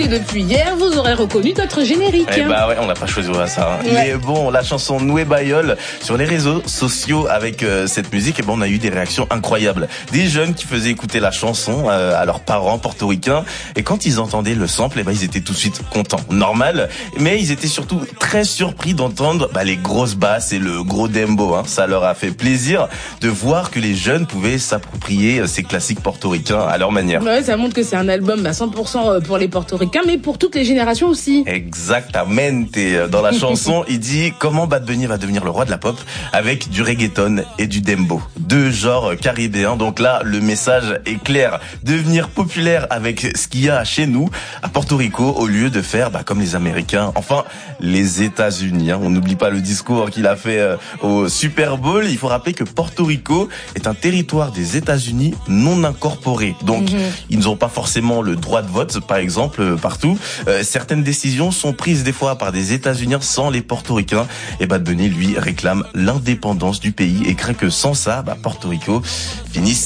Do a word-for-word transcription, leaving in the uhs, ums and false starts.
écouté depuis hier, vous aurez reconnu notre générique. Eh bah ouais, on n'a pas choisi au hasard. Hein. Ouais. Mais bon, la chanson Noué Bayol sur les réseaux sociaux avec euh, cette musique, et bon, on a eu des réactions incroyables. Des jeunes qui faisaient écouter la chanson euh, à leurs parents portoricains, et quand ils entendaient le sample, eh bah, ils étaient tout de suite contents. Normal, mais ils étaient surtout très surpris d'entendre bah, les grosses basses et le gros dembo. Hein. Ça leur a fait plaisir de voir que les jeunes pouvaient s'approprier ces classiques portoricains à leur manière. Ouais, ça montre que c'est un album à cent pour cent pour les portoricains, mais pour toutes les générations aussi. Exactamente. Dans la chanson, il dit comment Bad Bunny va devenir le roi de la pop avec du reggaeton et du dembo. Deux genres caribéens. Donc là, le message est clair. Devenir populaire avec ce qu'il y a chez nous, à Porto Rico, au lieu de faire bah, comme les Américains. Enfin, les États-Unis. Hein. On n'oublie pas le discours qu'il a fait euh, au Super Bowl. Il faut rappeler que Porto Rico est un territoire des États-Unis non incorporé. Donc, mm-hmm. ils n'ont pas forcément le droit de vote, par exemple, partout. Euh, certaines décisions sont prises des fois par des États-Unis sans les Portoricains. Et Bad Bunny, lui, réclame l'indépendance du pays et craint que sans ça, bah, Porto Rico finisse